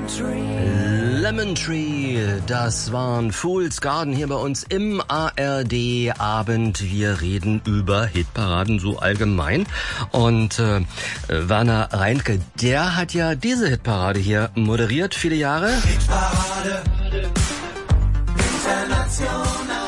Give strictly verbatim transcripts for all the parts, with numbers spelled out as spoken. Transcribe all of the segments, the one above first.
Lemon Tree, das waren Fool's Garden hier bei uns im A R D-Abend. Wir reden über Hitparaden so allgemein. Und äh, Werner Reintke, der hat ja diese Hitparade hier moderiert, viele Jahre. Hitparade International.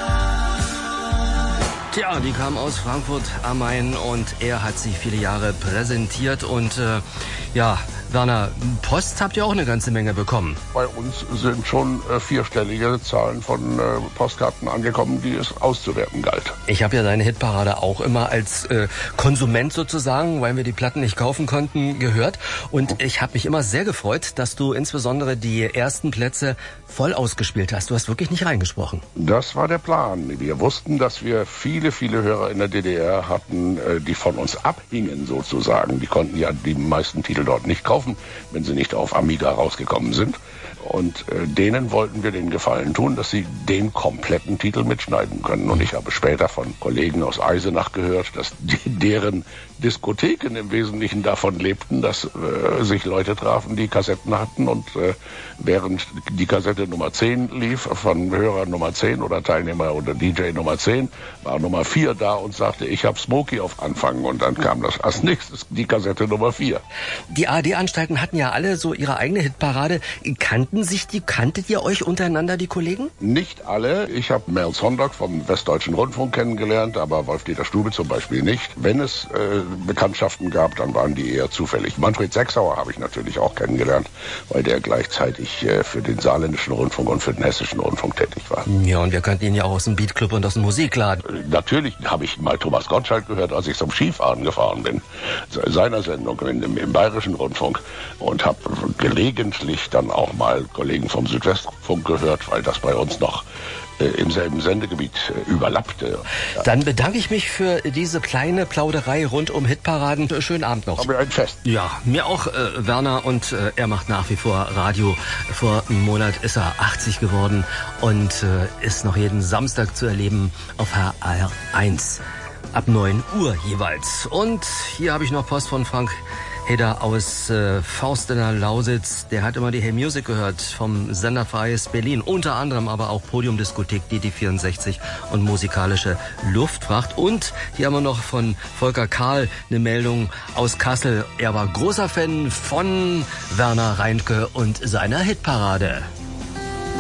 Tja, die kam aus Frankfurt am Main und er hat sie viele Jahre präsentiert. Und äh, ja, Werner, Post habt ihr auch eine ganze Menge bekommen. Bei uns sind schon äh, vierstellige Zahlen von äh, Postkarten angekommen, die es auszuwerten galt. Ich habe ja deine Hitparade auch immer als äh, Konsument sozusagen, weil wir die Platten nicht kaufen konnten, gehört. Und ich habe mich immer sehr gefreut, dass du insbesondere die ersten Plätze voll ausgespielt hast. Du hast wirklich nicht reingesprochen. Das war der Plan. Wir wussten, dass wir viele, viele Hörer in der D D R hatten, äh, die von uns abhingen sozusagen. Die konnten ja die meisten Titel dort nicht kaufen, wenn sie nicht auf Amiga rausgekommen sind. Und äh, denen wollten wir den Gefallen tun, dass sie den kompletten Titel mitschneiden können. Und ich habe später von Kollegen aus Eisenach gehört, dass die, deren Diskotheken im Wesentlichen davon lebten, dass äh, sich Leute trafen, die Kassetten hatten. Und äh, während die Kassette Nummer zehn lief, von Hörer Nummer zehn oder Teilnehmer oder D J Nummer zehn, war Nummer vier da und sagte, ich habe Smokey auf Anfang. Und dann kam das als nächstes die Kassette Nummer vier. Die A R D-Anstalten hatten ja alle so ihre eigene Hitparade. Kannten sich die, kanntet ihr euch untereinander, die Kollegen? Nicht alle. Ich habe Mel Sondag vom Westdeutschen Rundfunk kennengelernt, aber Wolf-Dieter Stube zum Beispiel nicht. Wenn es äh, Bekanntschaften gab, dann waren die eher zufällig. Manfred Sechsauer habe ich natürlich auch kennengelernt, weil der gleichzeitig äh, für den Saarländischen Rundfunk und für den Hessischen Rundfunk tätig war. Ja, und wir kannten ihn ja auch aus dem Beatclub und aus dem Musikladen. Äh, natürlich habe ich mal Thomas Gottschalk gehört, als ich zum Skifahren gefahren bin. Seiner Sendung im, im Bayerischen Rundfunk. Und habe gelegentlich dann auch mal Kollegen vom Südwestrundfunk gehört, weil das bei uns noch äh, im selben Sendegebiet äh, überlappte. Ja. Dann bedanke ich mich für diese kleine Plauderei rund um Hitparaden. Schönen Abend noch. Aber ein Fest. Ja, mir auch, äh, Werner. Und äh, er macht nach wie vor Radio. Vor einem Monat ist er achtzig geworden und äh, ist noch jeden Samstag zu erleben auf H R eins. Ab neun Uhr jeweils. Und hier habe ich noch Post von Frank Heder aus äh, Faust in der Lausitz. Der hat immer die Hey Music gehört vom Sender Freies Berlin. Unter anderem aber auch Podiumdiskothek D D vierundsechzig und musikalische Luftfracht. Und hier haben wir noch von Volker Karl eine Meldung aus Kassel. Er war großer Fan von Werner Reintke und seiner Hitparade.